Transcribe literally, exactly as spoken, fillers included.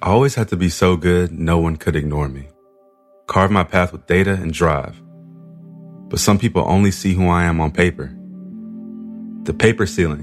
I always had to be so good no one could ignore me. Carve my path with data and drive. But some people only see who I am on paper. The paper ceiling